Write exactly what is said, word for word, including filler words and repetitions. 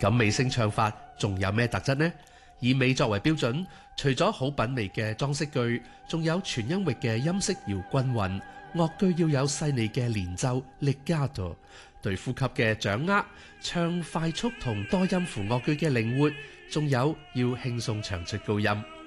咁美聲唱法仲有咩特質呢？以美作為標準，除咗好品味嘅裝飾句，仲有全音域嘅音色要均勻，樂句要有細膩嘅連奏 legato， 對呼吸嘅掌握，唱快速同多音符樂句嘅靈活，仲有要輕鬆唱出高音。